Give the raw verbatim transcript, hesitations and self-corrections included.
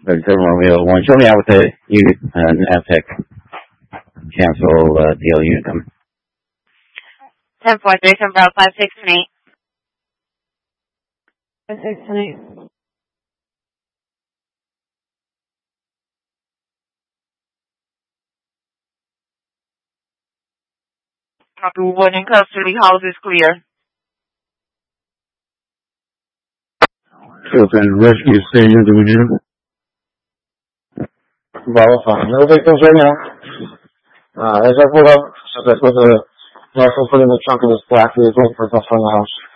Victor Romeo one. Show me out with the unit, uh, Aztec. Cancel, uh, deal unit number. ten four three, from Bravo five six and eight. five six and eight. Copy one in custody. House is clear. Open rescue station, do we need them? Bravo five. No victims right now. Uh, as I pulled up, as I put the rifle put in the trunk of this black vehicle for buffer in the house.